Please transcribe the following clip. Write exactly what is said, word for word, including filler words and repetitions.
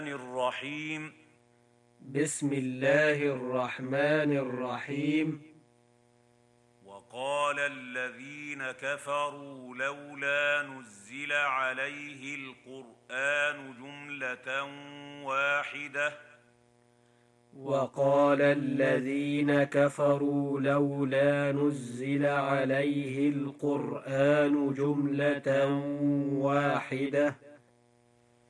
الرحيم. بسم الله الرحمن الرحيم. وقال الذين كفروا لولا نزل عليه القرآن جملة واحدة وقال الذين كفروا لولا نزل عليه القرآن جملة واحدة